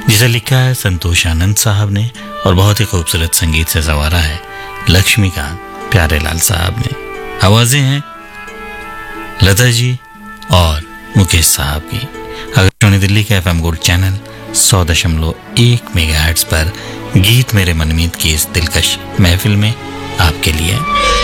जिसे लिखा है संतोष आनंद साहब ने और बहुत ही खूबसूरत संगीत से संवारा है लक्ष्मीकांत प्यारेलाल साहब ने। आवाजें हैं लता जी और मुकेश साहब की। आकाशवाणी दिल्ली के FM गोल्ड चैनल 100.1 मेगाहर्ट्ज पर गीत मेरे मनमीत की इस दिलकश महफिल में आपके लिए